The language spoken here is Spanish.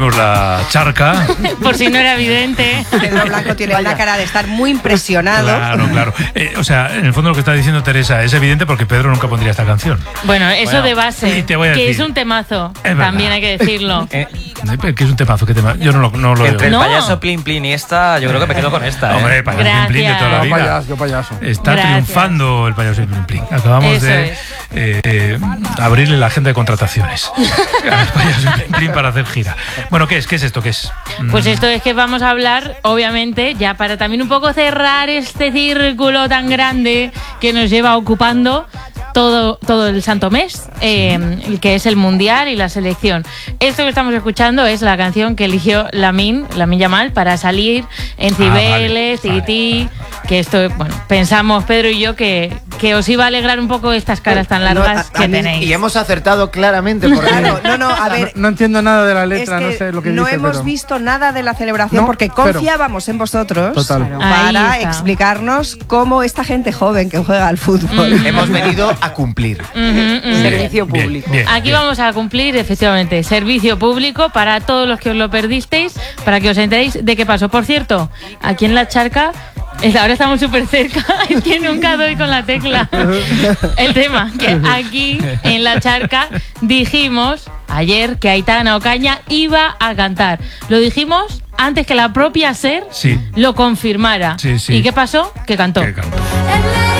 La charca. Por si no era evidente. Pedro Blanco tiene una cara de estar muy impresionado. Claro. O sea, en el fondo lo que está diciendo Teresa es evidente porque Pedro nunca pondría esta canción. Bueno, eso de base, te voy a que decir, es un temazo, es también hay que decirlo. ¿Qué es un temazo? ¿Qué tema? Yo no lo Entre el No. payaso Plin Plin y esta, yo creo que me quedo con esta. Hombre, el payaso Plin Plin de toda la vida. Yo payaso. Está Gracias. triunfando el payaso Plin Plin. Acabamos Eso de abrirle la agenda de contrataciones al payaso Plin Plin para hacer gira. Bueno, ¿qué es? ¿Qué es esto? ¿Qué es? Pues esto es que vamos a hablar, obviamente, ya para también un poco cerrar este círculo tan grande que nos lleva ocupando todo el santo mes, que es el Mundial y la selección. Esto que estamos escuchando es la canción que eligió Lamine Yamal para salir en Cibeles, Tití, que esto, bueno, pensamos Pedro y yo que os iba a alegrar un poco estas caras tan largas que tenéis. Y hemos acertado claramente. Claro, a ver. No entiendo nada de la letra, no sé lo que no dice. hemos visto nada de la celebración porque confiábamos en vosotros. Total. Para explicarnos cómo esta gente joven que juega al fútbol. Hemos venido a cumplir. Servicio público. Bien. Aquí vamos a cumplir, efectivamente, servicio público para todos los que os lo perdisteis, para que os enteréis de qué pasó. Por cierto, aquí en La Charca, ahora estamos súper cerca, es que nunca doy con la tecla. El tema, que aquí en La Charca dijimos ayer que Aitana Ocaña iba a cantar. Lo dijimos antes que la propia SER Sí. lo confirmara. Sí. ¿Y qué pasó? Que cantó. ¿Qué cantó?